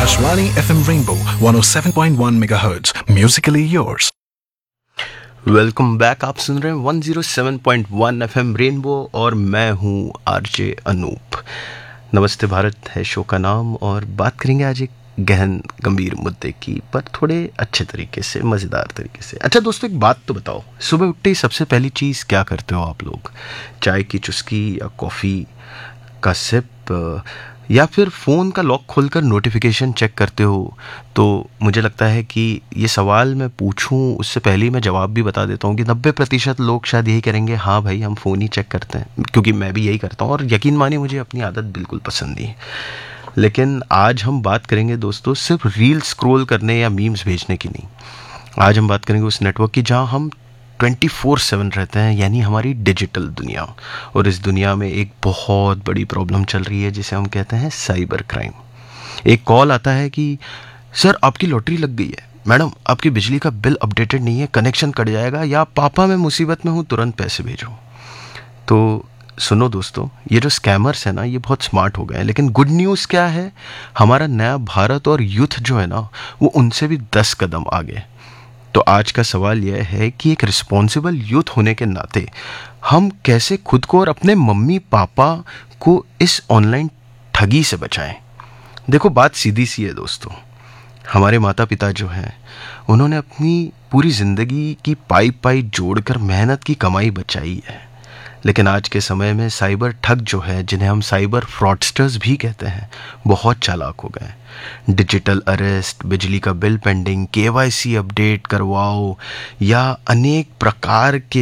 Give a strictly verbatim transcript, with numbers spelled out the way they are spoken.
Akashvani F M Rainbow one oh seven point one megahertz. Musically yours. Welcome back. आप सुन रहे हैं one oh seven point one F M rainbow और मैं हूं RJ Anoop. नमस्ते भारत है शो का नाम और बात करेंगे आज एक गहन गंभीर मुद्दे की, पर थोड़े अच्छे तरीके से, मज़ेदार तरीके से। अच्छा दोस्तों, एक बात तो बताओ, सुबह उठते ही सबसे पहली चीज़ क्या करते हो आप लोग? चाय की चुस्की या कॉफ़ी का सिप या फिर फ़ोन का लॉक खोलकर नोटिफिकेशन चेक करते हो? तो मुझे लगता है कि ये सवाल मैं पूछूं उससे पहले ही मैं जवाब भी बता देता हूं कि नब्बे प्रतिशत लोग शायद यही करेंगे, हाँ भाई हम फ़ोन ही चेक करते हैं, क्योंकि मैं भी यही करता हूं और यकीन मानिए मुझे अपनी आदत बिल्कुल पसंद नहीं है। लेकिन आज हम बात करेंगे दोस्तों सिर्फ रील स्क्रॉल करने या मीम्स भेजने की नहीं। आज हम बात करेंगे उस नेटवर्क की जहाँ हम ट्वेंटी फोर सेवन रहते हैं, यानी हमारी डिजिटल दुनिया। और इस दुनिया में एक बहुत बड़ी प्रॉब्लम चल रही है जिसे हम कहते हैं साइबर क्राइम। एक कॉल आता है कि सर आपकी लॉटरी लग गई है, मैडम आपकी बिजली का बिल अपडेटेड नहीं है, कनेक्शन कट जाएगा, या पापा मैं मुसीबत में हूँ तुरंत पैसे भेजो। तो सुनो दोस्तों, ये जो स्कैमर्स है ना, ये बहुत स्मार्ट हो गए हैं। लेकिन गुड न्यूज़ क्या है, हमारा नया भारत और यूथ जो है ना, वो उनसे भी दस कदम आगे। तो आज का सवाल यह है कि एक रिस्पॉन्सिबल यूथ होने के नाते हम कैसे खुद को और अपने मम्मी पापा को इस ऑनलाइन ठगी से बचाएं। देखो बात सीधी सी है दोस्तों, हमारे माता पिता जो हैं उन्होंने अपनी पूरी ज़िंदगी की पाई पाई जोड़कर मेहनत की कमाई बचाई है। लेकिन आज के समय में साइबर ठग जो है, जिन्हें हम साइबर फ्रॉडस्टर्स भी कहते हैं, बहुत चालाक हो गए। डिजिटल अरेस्ट, बिजली का बिल पेंडिंग, केवाईसी अपडेट करवाओ या अनेक प्रकार के